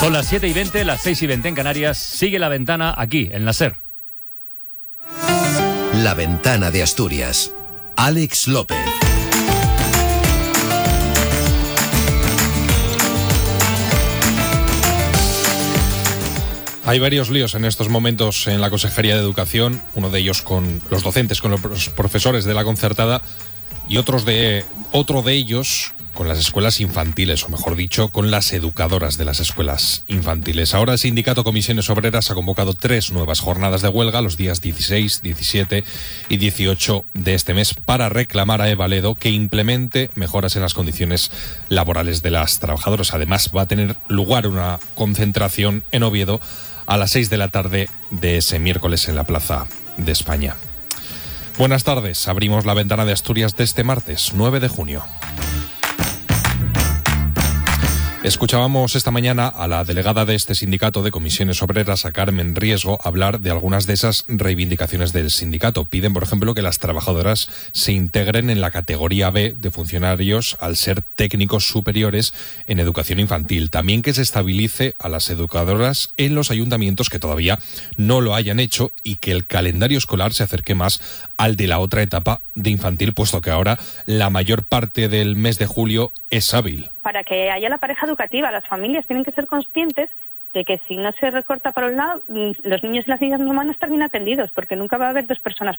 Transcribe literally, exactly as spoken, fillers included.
Son las siete y veinte, las seis y veinte en Canarias. Sigue La Ventana aquí, en la SER. La Ventana de Asturias. Alex López. Hay varios líos en estos momentos en la Consejería de Educación, uno de ellos con los docentes, con los profesores de la concertada, y otros de, otro de ellos con las escuelas infantiles, o mejor dicho, con las educadoras de las escuelas infantiles. Ahora el sindicato Comisiones Obreras ha convocado tres nuevas jornadas de huelga los días dieciséis, diecisiete y dieciocho de este mes para reclamar a Eva Ledo que implemente mejoras en las condiciones laborales de las trabajadoras. Además, va a tener lugar una concentración en Oviedo a las seis de la tarde de ese miércoles en la Plaza de España. Buenas tardes, abrimos la ventana de Asturias de este martes, nueve de junio. Escuchábamos esta mañana a la delegada de este sindicato de Comisiones Obreras, a Carmen Riesgo, hablar de algunas de esas reivindicaciones del sindicato. Piden, por ejemplo, que las trabajadoras se integren en la categoría B de funcionarios al ser técnicos superiores en educación infantil. También que se estabilice a las educadoras en los ayuntamientos que todavía no lo hayan hecho y que el calendario escolar se acerque más al de la otra etapa de infantil, puesto que ahora la mayor parte del mes de julio es hábil. Para que haya la pareja educativa, las familias tienen que ser conscientes de que si no se recorta para un lado, los niños y las niñas no van a estar bien atendidos, porque nunca va a haber dos personas